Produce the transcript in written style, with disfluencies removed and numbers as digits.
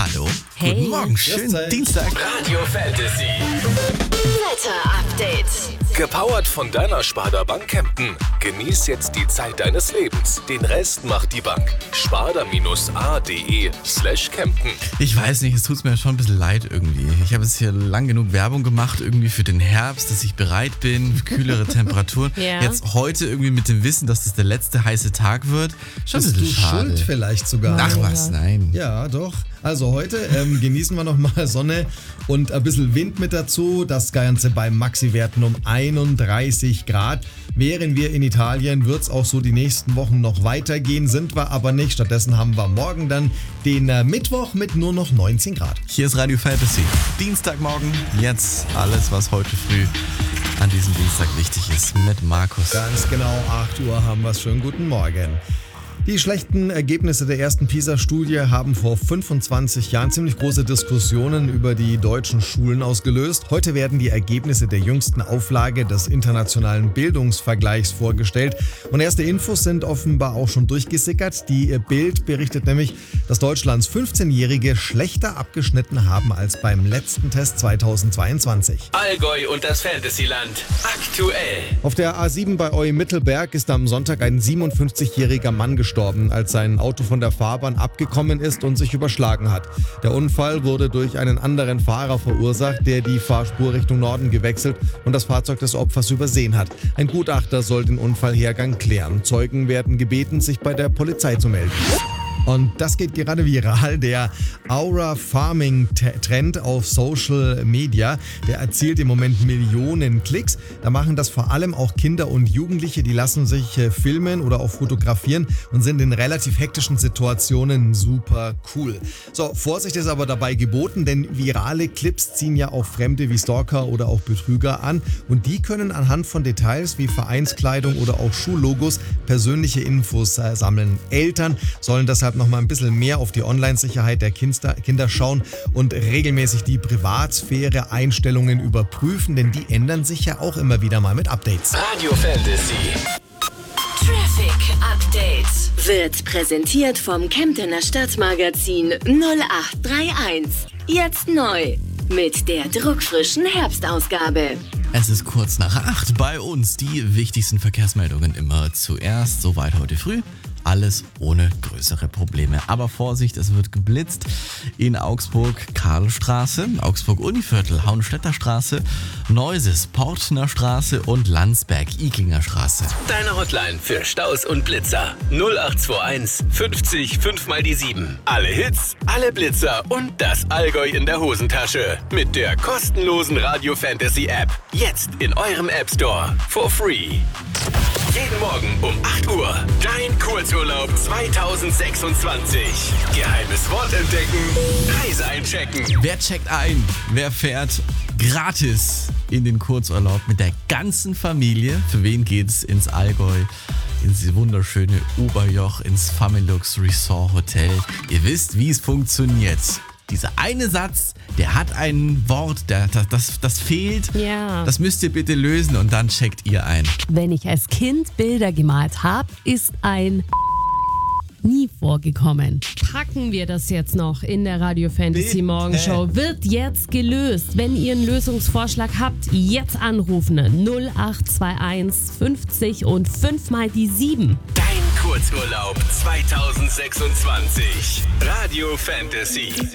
Hallo. Hey. Guten Morgen, schönen Dienstag. Radio Fantasy. Wetter-Update. Gepowert von deiner Sparda Bank Kempten. Genieß jetzt die Zeit deines Lebens. Den Rest macht die Bank. sparda-a.de/Kempten. Ich weiß nicht, es tut mir schon ein bisschen leid irgendwie. Ich habe jetzt hier lang genug Werbung gemacht irgendwie für den Herbst, dass ich bereit bin für kühlere Temperaturen. Ja. Jetzt heute irgendwie mit dem Wissen, dass das der letzte heiße Tag wird. Schon ein Bist bisschen du schade. schuld vielleicht sogar? Ach was, nein. Ja, doch. Also heute genießen wir nochmal Sonne und ein bisschen Wind mit dazu. Das Ganze bei Maxi-Werten um 31 Grad. Wären wir in Italien, wird es auch so die nächsten Wochen noch weitergehen, sind wir aber nicht. Stattdessen haben wir morgen dann den Mittwoch mit nur noch 19 Grad. Hier ist Radio Fantasy. Dienstagmorgen, jetzt alles, was heute früh an diesem Dienstag wichtig ist, mit Markus. Ganz genau, 8 Uhr haben wir es. Schönen guten Morgen. Die schlechten Ergebnisse der ersten PISA-Studie haben vor 25 Jahren ziemlich große Diskussionen über die deutschen Schulen ausgelöst. Heute werden die Ergebnisse der jüngsten Auflage des internationalen Bildungsvergleichs vorgestellt. Und erste Infos sind offenbar auch schon durchgesickert. Die Bild berichtet nämlich, dass Deutschlands 15-Jährige schlechter abgeschnitten haben als beim letzten Test 2022. Allgäu und das Fantasyland. Aktuell. Auf der A7 bei Eu-Mittelberg ist am Sonntag ein 57-jähriger Mann gestorben, als sein Auto von der Fahrbahn abgekommen ist und sich überschlagen hat. Der Unfall wurde durch einen anderen Fahrer verursacht, der die Fahrspur Richtung Norden gewechselt und das Fahrzeug des Opfers übersehen hat. Ein Gutachter soll den Unfallhergang klären. Zeugen werden gebeten, sich bei der Polizei zu melden. Und das geht gerade viral. Der Aura-Farming-Trend auf Social Media, der erzielt im Moment Millionen Klicks. Da machen das vor allem auch Kinder und Jugendliche, die lassen sich filmen oder auch fotografieren und sind in relativ hektischen Situationen super cool. So, Vorsicht ist aber dabei geboten, denn virale Clips ziehen ja auch Fremde wie Stalker oder auch Betrüger an und die können anhand von Details wie Vereinskleidung oder auch Schullogos persönliche Infos sammeln. Eltern sollen deshalb noch mal ein bisschen mehr auf die Online-Sicherheit der Kinder schauen und regelmäßig die Privatsphäre-Einstellungen überprüfen, denn die ändern sich ja auch immer wieder mal mit Updates. Radio Fantasy. Traffic Update wird präsentiert vom Kemptener Stadtmagazin 0831. Jetzt neu mit der druckfrischen Herbstausgabe. Es ist kurz nach 8 bei uns. Die wichtigsten Verkehrsmeldungen immer zuerst. Soweit heute früh. Alles ohne größere Probleme. Aber Vorsicht, es wird geblitzt in Augsburg, Karlstraße, Augsburg-Univiertel, Hauenstädter Neuses, Portner Straße und Landsberg-Iklinger Straße. Deine Hotline für Staus und Blitzer. 0821 50 5 mal die 7. Alle Hits, alle Blitzer und das Allgäu in der Hosentasche. Mit der kostenlosen Radio Fantasy App. Jetzt in eurem App Store. For free. Jeden Morgen um 8 Uhr. Dein Kurzurlaub 2026. Geheimes Wort entdecken. Reise einchecken. Wer checkt ein? Wer fährt gratis in den Kurzurlaub mit der ganzen Familie? Für wen geht's ins Allgäu? Ins wunderschöne Oberjoch, ins Familux Resort Hotel. Ihr wisst, wie es funktioniert. Dieser eine Satz, der hat ein Wort, das fehlt. Ja. Das müsst ihr bitte lösen und dann checkt ihr ein. Wenn ich als Kind Bilder gemalt habe, ist ein nie vorgekommen. Packen wir das jetzt noch in der Radio Fantasy Bitte. Morgenshow. Wird jetzt gelöst. Wenn ihr einen Lösungsvorschlag habt, jetzt anrufen. 0821 50 und 5 mal die 7. Dein Kurzurlaub 2026. Radio Fantasy.